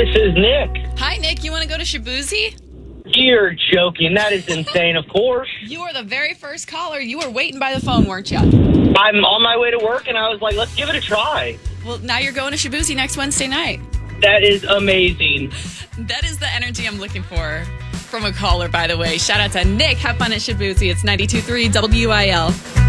This is Nick. Hi, Nick. You want to go to Shaboozey? You're joking. That is insane, of course. You were the very first caller. You were waiting by the phone, weren't you? I'm on my way to work, and I was like, let's give it a try. Well, now you're going to Shaboozey next Wednesday night. That is amazing. That is the energy I'm looking for from a caller, by the way. Shout out to Nick. Have fun at Shaboozey. It's 92.3 WIL.